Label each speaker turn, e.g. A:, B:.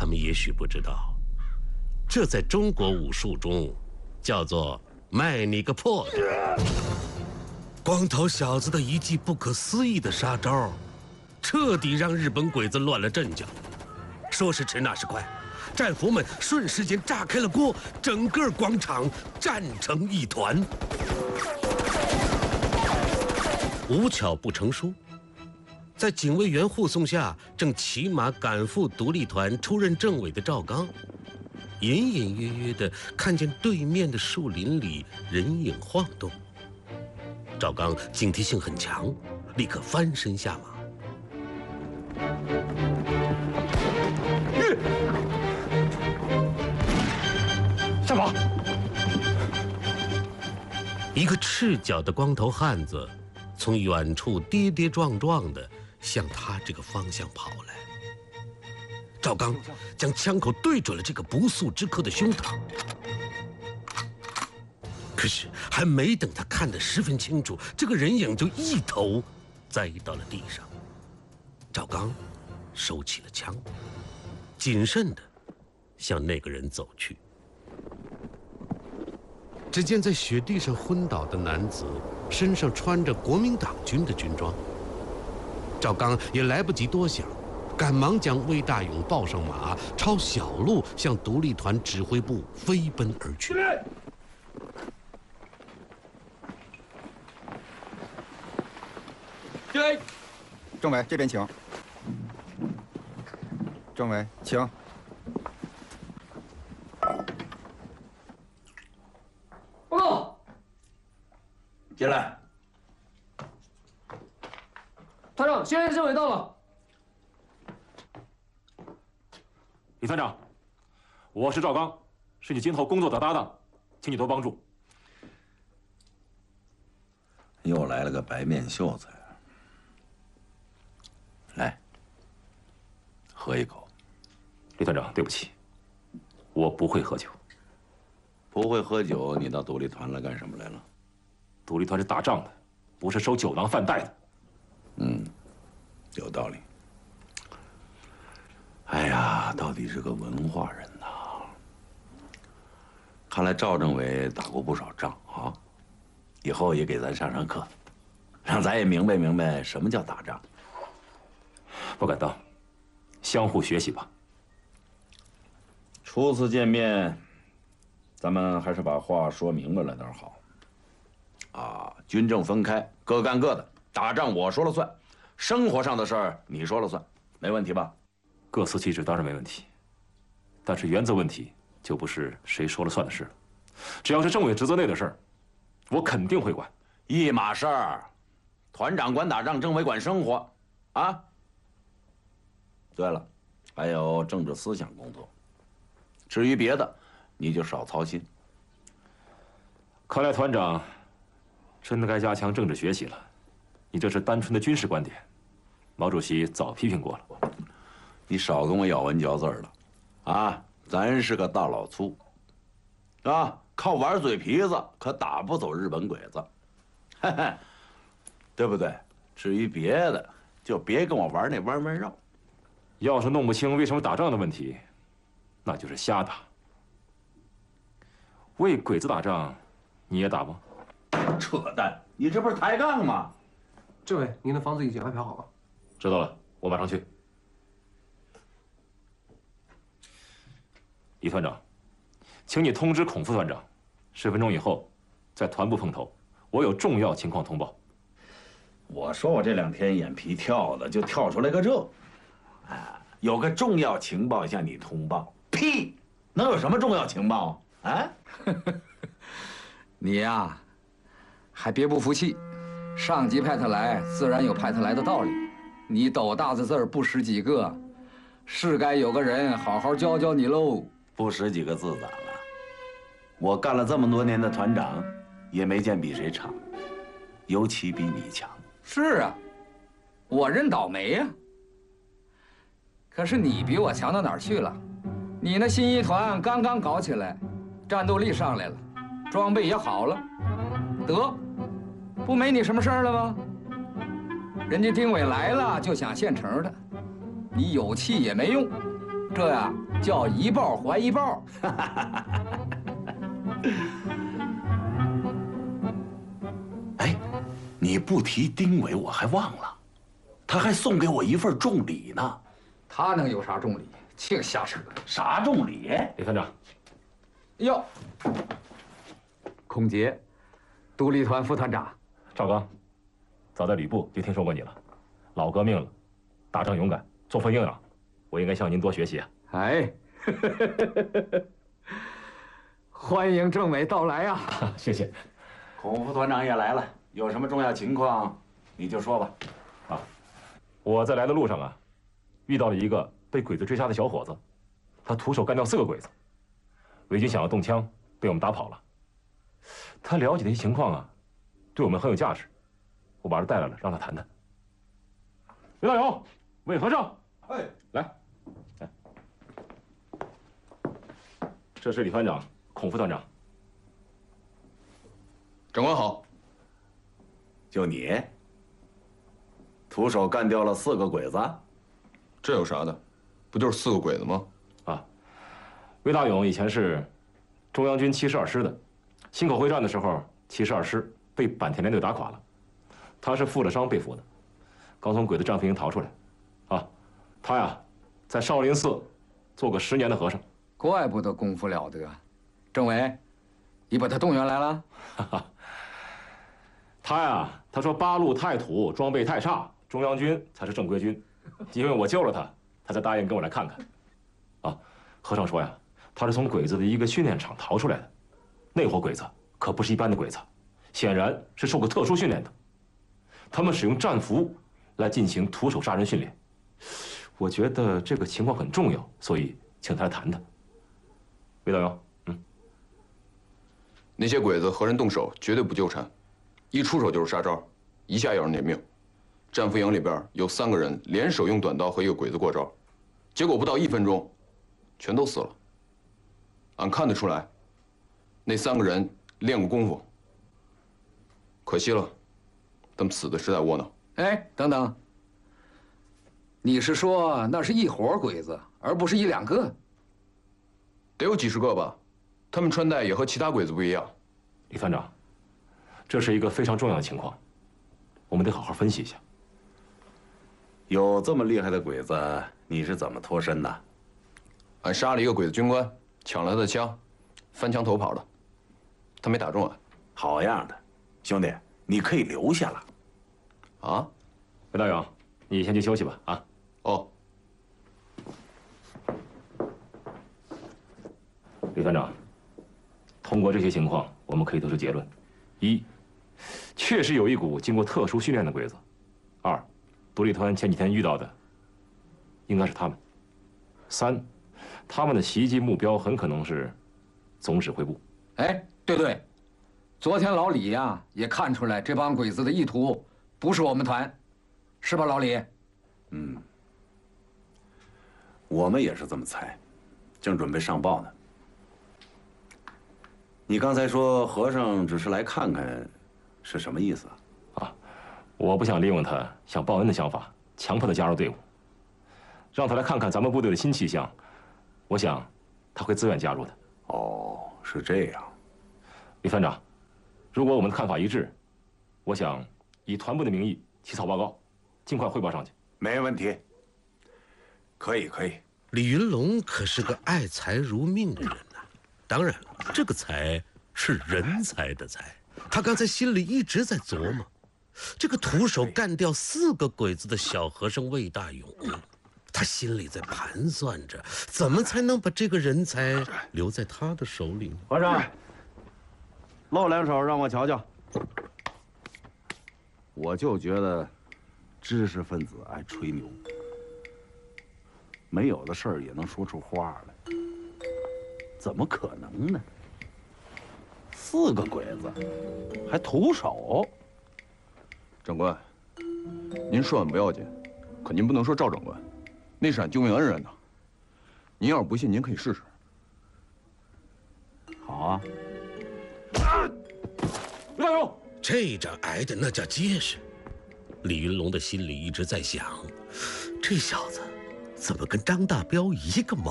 A: 他们也许不知道，这在中国武术中叫做卖你个破的。光头小子的一记不可思议的杀招，彻底让日本鬼子乱了阵脚。说时迟，那时快，战俘们瞬时间炸开了锅，整个广场战成一团。无巧不成书，在警卫员护送下，正骑马赶赴独立团出任政委的赵刚，隐隐约约地看见对面的树林里人影晃动。赵刚警惕性很强，立刻翻身下马。
B: 上马！
A: 一个赤脚的光头汉子从远处跌跌撞撞地向他这个方向跑来。赵刚将枪口对准了这个不速之客的胸膛。可是还没等他看得十分清楚，这个人影就一头栽到了地上。赵刚收起了枪，谨慎地向那个人走去。只见在雪地上昏倒的男子身上穿着国民党军的军装。赵刚也来不及多想，赶忙将魏大勇抱上马，抄小路向独立团指挥部飞奔而去。
C: 对，政委这边请。政委，请。
B: 报告。
D: 进来。
B: 团长，现在政委到了。
E: 李团长，我是赵刚，是你今后工作的搭档，请你多帮助。
D: 又来了个白面秀才。来，喝一口。
E: 李团长，对不起，我不会喝酒。
D: 不会喝酒，你到独立团来干什么来了？
E: 独立团是打仗的，不是收酒囊饭袋的。
D: 有道理。哎呀，到底是个文化人呐！看来赵政委打过不少仗啊，以后也给咱上上课，让咱也明白明白什么叫打仗。
E: 不敢当，相互学习吧。
D: 初次见面，咱们还是把话说明白了点好。啊，军政分开，各干各的，打仗我说了算，生活上的事儿你说了算，没问题吧？
E: 各司其职当然没问题，但是原则问题就不是谁说了算的事了。只要是政委职责内的事儿，我肯定会管。
D: 一码事儿，团长管打仗，政委管生活，啊。对了，还有政治思想工作。至于别的，你就少操心。
E: 看来团长真的该加强政治学习了。你这是单纯的军事观点，毛主席早批评过了。
D: 你少跟我咬文嚼字了，啊！咱是个大老粗，啊，靠玩嘴皮子可打不走日本鬼子，嘿嘿，对不对？至于别的，就别跟我玩那弯弯绕。
E: 要是弄不清为什么打仗的问题，那就是瞎打。为鬼子打仗，你也打吗？
D: 扯淡！你这不是抬杠吗？
B: 政委，您的房子已经安排好了。
E: 知道了，我马上去。李团长，请你通知孔副团长，10分钟以后在团部碰头，我有重要情况通报。
D: 我说我这2天眼皮跳的，就跳出来个这，啊，有个重要情报向你通报。屁，能有什么重要情报啊？
F: 你呀，还别不服气，上级派他来，自然有派他来的道理。你斗大的字儿不识几个，是该有个人好好教教你喽。
D: 不识几个字咋了？我干了这么多年的团长，也没见比谁差，尤其比你强。
F: 是啊，我认倒霉呀。可是你比我强到哪儿去了？你那新一团刚刚搞起来，战斗力上来了，装备也好了，得，不没你什么事儿了吗？人家丁伟来了就想现成的，你有气也没用， 这呀叫一报还一报。
D: 哎，你不提丁伟，我还忘了，他还送给我一份重礼呢。
F: 他能有啥重礼？净瞎扯！
D: 啥重礼？
E: 李团长，
F: 哟，孔杰，独立团副团长。
E: 赵刚，早在旅部就听说过你了，老革命了，打仗勇敢，作风硬朗，我应该向您多学习啊。
F: 哎，欢迎政委到来啊！
E: 谢谢。
D: 孔副团长也来了，有什么重要情况你就说吧。
E: 啊，我在来的路上啊，遇到了一个被鬼子追杀的小伙子，他徒手干掉4个鬼子，伪军想要动枪，被我们打跑了。他了解的一些情况啊，对我们很有价值，我把他带来了，让他谈谈。刘大勇，韦和尚，
C: 哎，
E: 来，这是李团长，孔副团长。
G: 长官好。
D: 就你，徒手干掉了4个鬼子，
G: 这有啥的？不就是4个鬼子吗？
E: 啊，魏大勇以前是中央军72师的，忻口会战的时候，72师被坂田联队打垮了，他是负了伤被俘的，刚从鬼子战俘营逃出来。啊，他呀，在少林寺做过10年的和尚。
F: 怪不得功夫了得。政委，你把他动员来了？
E: 哈哈。他呀，他说八路太土，装备太差，中央军才是正规军。因为我救了他，他才答应跟我来看看。啊，和尚说呀，他是从鬼子的一个训练场逃出来的，那伙鬼子可不是一般的鬼子，显然是受过特殊训练的。他们使用战俘来进行徒手杀人训练。我觉得这个情况很重要，所以请他来谈谈。魏大勇，
G: 那些鬼子和人动手绝对不纠缠，一出手就是杀招，一下要人撵命。战俘营里边有3个人联手用短刀和一个鬼子过招，结果不到1分钟，全都死了。俺看得出来，那3个人练过功夫。可惜了，他们死的实在窝囊。
F: 哎，等等，你是说那是一伙鬼子，而不是1、2个？
G: 得有几10个吧，他们穿戴也和其他鬼子不一样。
E: 李团长，这是一个非常重要的情况，我们得好好分析一下。
D: 有这么厉害的鬼子，你是怎么脱身的？
G: 俺杀了一个鬼子军官，抢了他的枪，翻墙头跑的，他没打中俺。
D: 好样的，兄弟，你可以留下了。
G: 啊？
E: 魏大勇，你先去休息吧。啊。
G: 哦。
E: 李团长，通过这些情况，我们可以得出结论：一，确实有一股经过特殊训练的鬼子；二，独立团前几天遇到的应该是他们；三，他们的袭击目标很可能是总指挥部。
F: 哎，对，昨天老李呀也看出来这帮鬼子的意图不是我们团，是吧，老李？
D: 我们也是这么猜，正准备上报呢。你刚才说和尚只是来看看，是什么意思啊？
E: 啊，我不想利用他想报恩的想法，强迫他加入队伍，让他来看看咱们部队的新气象。我想，他会自愿加入的。
D: 哦，是这样。
E: 李团长，如果我们的看法一致，我想以团部的名义起草报告，尽快汇报上去。
D: 没问题。可以。
A: 李云龙可是个爱财如命的人呐。当然了，这个财是人才的财。他刚才心里一直在琢磨，这个徒手干掉4个鬼子的小和尚魏大勇，他心里在盘算着，怎么才能把这个人才留在他的手里呢？
D: 和尚，露2手让我瞧瞧。我就觉得，知识分子爱吹牛，没有的事儿也能说出话来，怎么可能呢？4个鬼子，还徒手。
G: 长官，您说俺不要紧，可您不能说赵长官，那是俺救命恩人呐。您要是不信，您可以试试。
D: 好啊。
E: 魏大勇，
A: 这仗挨得那叫结实。李云龙的心里一直在想，这小子怎么跟张大彪一个毛